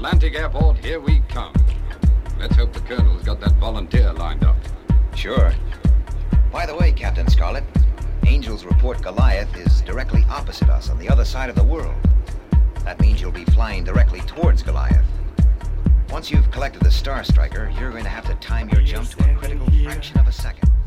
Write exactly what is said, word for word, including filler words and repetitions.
Atlantic Airport, here we come. Let's hope the Colonel's got that volunteer lined up. Sure. By the way, Captain Scarlet, Angel's report Goliath is directly opposite us on the other side of the world. That means you'll be flying directly towards Goliath. Once you've collected the Star Striker, you're going to have to time your jump to a critical fraction of a second.